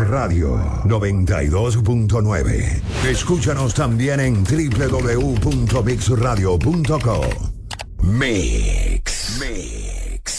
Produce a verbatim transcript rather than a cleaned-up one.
Radio noventa y dos punto nueve. Escúchanos también en doble u doble u doble u punto mix radio punto co. Mix. Mix.